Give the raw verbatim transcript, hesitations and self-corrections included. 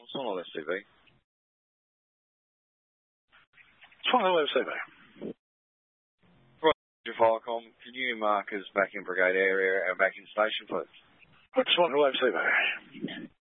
Swan Hill F C B. Swan Hill F C B. Right, Firecom, can you mark us back in Brigade area and back in station, please? What's Swan Hill F C B?